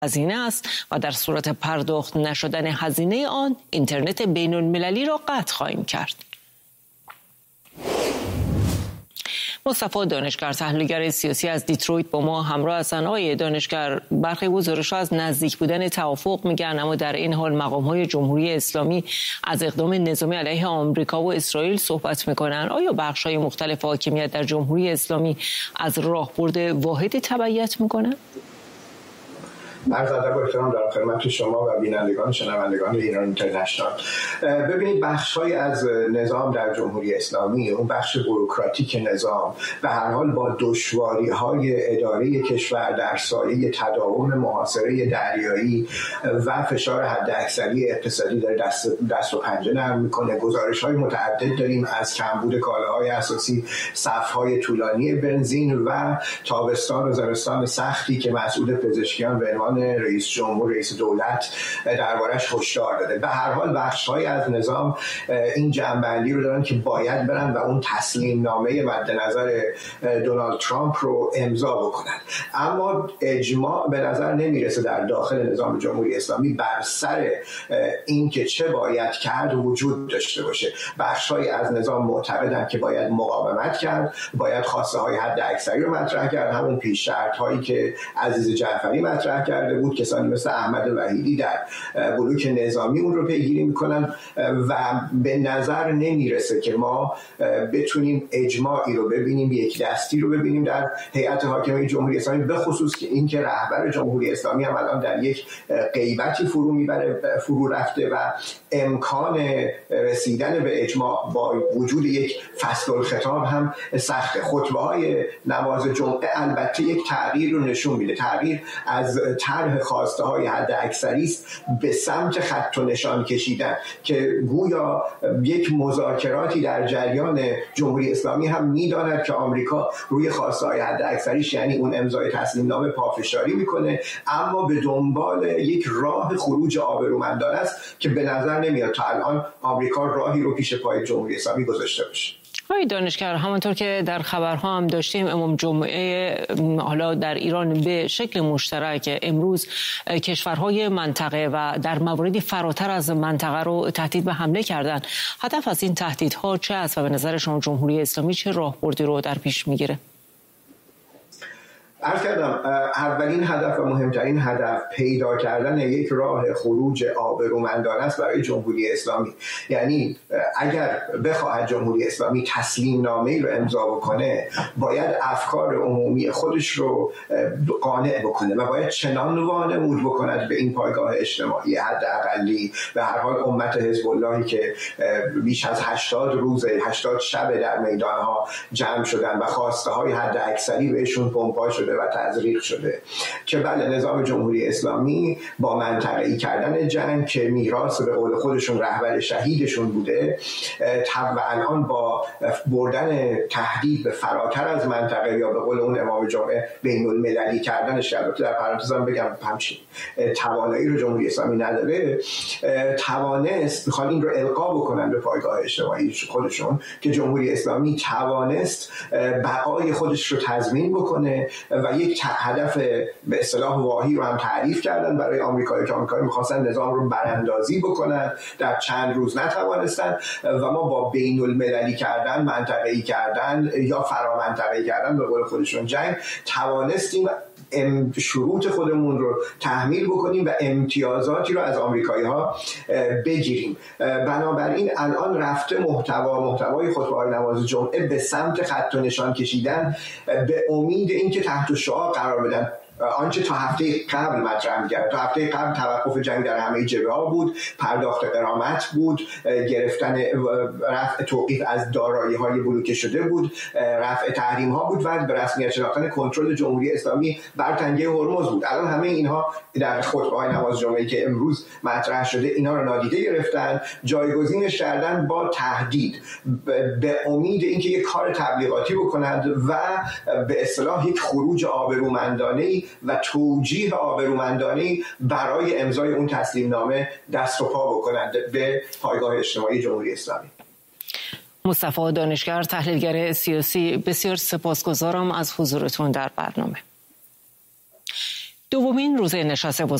هزینه است و در صورت پرداخت نشدن هزینه آن اینترنت بین المللی را قطع خواهیم کرد. مصطفی دانشگر تحلیلگر سیاسی از دیترویت با ما همراه هستند. آقای دانشگر، برخی گزارش‌ها از نزدیک بودن توافق میگن، اما در این حال مقام‌های جمهوری اسلامی از اقدام نظامی علیه آمریکا و اسرائیل صحبت میکنن. آیا بخش‌های مختلف حاکمیت در جمهوری اسلامی از راهبرد واحد تبعیت میکنن؟ عرض ادب و احترام دارم خدمت شما و بینندگان شنوندگان ایران اینترنشنال. ببینید، بخش‌های از نظام در جمهوری اسلامی، اون بخش بوروکراتیک نظام، به هر حال با دشواری‌های اداره کشور در سایه تداوم محاصره دریایی و فشار حداکثری اقتصادی در دست و پنجه نرم می‌کنه. گزارش‌های متعدد داریم از کمبود کالاهای اساسی، صف‌های طولانی بنزین و تابستان و زمستان سختی که مسئول پزشکیان به عنوان رئیس جمهور، رئیس دولت دربارش هشدار داده. به هر حال بخش‌های از نظام این جنبندی رو دارن که باید برن و اون تسلیم نامه مد نظر دونالد ترامپ رو امضا بکنن، اما اجماع به نظر نمیرسه در داخل نظام جمهوری اسلامی بر سر این که چه باید کرد وجود داشته باشه. بخش‌های از نظام معتقدن که باید مقاومت کرد، باید خواسته‌های حداکثری رو مطرح کرد، همون پیش شرط‌هایی که عزیز جعفری مطرح کرده بود. کسانی مثل احمد وحیدی در بلوک نظامی اون رو پیگیری میکنن و به نظر نمیرسه که ما بتونیم اجماعی رو ببینیم، یک دستی رو ببینیم در هیئت حاکمه جمهوری اسلامی، به خصوص که این که رهبر جمهوری اسلامی هم الان در یک غیبتی فرو رفته و امکان رسیدن به اجماع با وجود یک فصل الخطاب هم سخته. خطبه‌های نماز جمعه البته یک تغییر رو نشون میده، تغییر از طرح خواسته های حد اکثری است به سمت خط و نشان کشیدن که گویا یک مذاکراتی در جریان جمهوری اسلامی هم میداند که آمریکا روی خواسته های حد اکثریش، یعنی اون امضای تسلیم نامه، پافشاری میکنه، اما به دنبال یک راه خروج آبرومندانه است که به نظر نمیاد تا الان آمریکا راهی رو پیش پای جمهوری اسلامی گذاشته باشه. آقای دانشگر، همانطور که در خبرها هم داشتیم، امام جمعه حالا در ایران به شکل مشترک امروز کشورهای منطقه و در مواردی فراتر از منطقه رو تهدید به حمله کردند. هدف از این تهدیدها چه است و به نظر شما جمهوری اسلامی چه راهبردی رو در پیش میگیره؟ عرض کردم اولین هدف و مهمترین هدف پیدا کردن یک راه خروج آبرومندانه است برای جمهوری اسلامی. یعنی اگر بخواهد جمهوری اسلامی تسلیم نامه‌ای رو امضا بکنه، باید افکار عمومی خودش رو قانع بکنه و باید چنان وانمود بکند به این پایگاه اجتماعی حداقلی. به هر حال امت حزب اللهی که بیش از 80 شب در میدانها جمع شدن و خواسته های حد اکثری بهشون پمپا شده و تزریق شده که بله، نظام جمهوری اسلامی با منطقه‌ای کردن جنگ که میراث به قول خودشون رهبر شهیدشون بوده و الان با بردن تهدید به فراتر از منطقه یا به قول اون امام جمعه بین المللی کردنش، البته در پرانتزم بگم همچین توانایی رو جمهوری اسلامی نداره، توانست میخوان این رو القا بکنن به پایگاه اجتماعی خودشون که جمهوری اسلامی توانست بقای خودش رو تضمین بکنه و یک هدف به اصطلاح واهی رو هم تعریف کردن برای آمریکایی که آمریکایی می‌خواستن نظام رو براندازی بکنن، در چند روز نتوانستن و ما با بین المللی کردن، منطقه‌ای کردن یا فرامنطقه‌ای کردن به قول خودشون جنگ توانستیم شروط خودمون رو تحمیل بکنیم و امتیازاتی رو از آمریکایی‌ها بگیریم. بنابراین الان رفته محتوای خطبه‌های نماز جمعه به سمت خط و نشان کشیدن به امید اینکه تحت شعاع قرار بدن آنچه تا هفته قبل مطرح می‌کرد. تا هفته قبل توقف جنگ در همه جبهه‌ها بود، پرداخت غرامت بود، گرفتن رفع توقیف از دارایی‌های بلوکه شده بود، رفع تحریم‌ها بود و به رسمیت شناختن کنترل جمهوری اسلامی بر تنگه هرمز بود. الان همه اینها در خطبه‌های نماز جمعه‌ای که امروز مطرح شده اینا رو نادیده گرفتن، جایگزینش کردن با تهدید به امید اینکه یک کار تبلیغاتی بکنند و به اصطلاح یک خروج آبرومندانه‌ای و توجیه آبرومندانه‌ای برای امضای اون تسلیم نامه دست و پا بکنند به پایگاه اجتماعی جمهوری اسلامی. مصطفی دانشگر تحلیلگر سیاسی، بسیار سپاسگزارم از حضورتون در برنامه. دومین روز نشست